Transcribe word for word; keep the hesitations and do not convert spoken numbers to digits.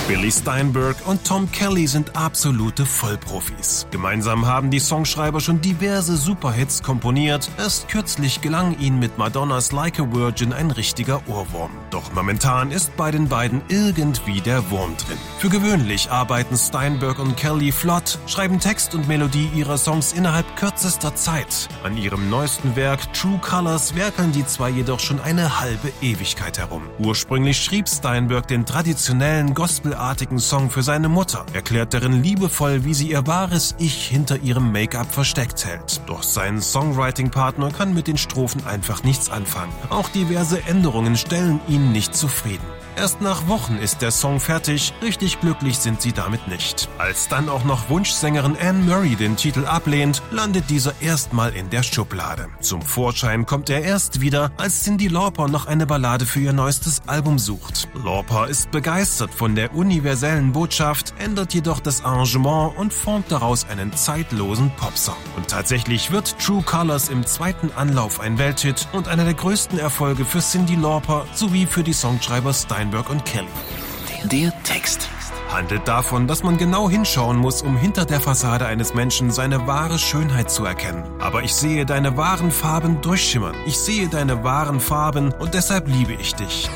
Billy Steinberg und Tom Kelly sind absolute Vollprofis. Gemeinsam haben die Songschreiber schon diverse Superhits komponiert. Erst kürzlich gelang ihnen mit Madonnas Like a Virgin ein richtiger Ohrwurm. Doch momentan ist bei den beiden irgendwie der Wurm drin. Für gewöhnlich arbeiten Steinberg und Kelly flott, schreiben Text und Melodie ihrer Songs innerhalb kürzester Zeit. An ihrem neuesten Werk True Colors werkeln die zwei jedoch schon eine halbe Ewigkeit herum. Ursprünglich schrieb Steinberg den traditionellen Gospel artigen Song für seine Mutter, erklärt darin liebevoll, wie sie ihr wahres Ich hinter ihrem Make-up versteckt hält. Doch sein Songwriting-Partner kann mit den Strophen einfach nichts anfangen. Auch diverse Änderungen stellen ihn nicht zufrieden. Erst nach Wochen ist der Song fertig, richtig glücklich sind sie damit nicht. Als dann auch noch Wunschsängerin Anne Murray den Titel ablehnt, landet dieser erstmal in der Schublade. Zum Vorschein kommt er erst wieder, als Cyndi Lauper noch eine Ballade für ihr neuestes Album sucht. Lauper ist begeistert von der universellen Botschaft, ändert jedoch das Arrangement und formt daraus einen zeitlosen Popsong. Und tatsächlich wird True Colors im zweiten Anlauf ein Welthit und einer der größten Erfolge für Cyndi Lauper sowie für die Songschreiber Steinberg und Kelly. Der Text handelt davon, dass man genau hinschauen muss, um hinter der Fassade eines Menschen seine wahre Schönheit zu erkennen. Aber ich sehe deine wahren Farben durchschimmern. Ich sehe deine wahren Farben und deshalb liebe ich dich.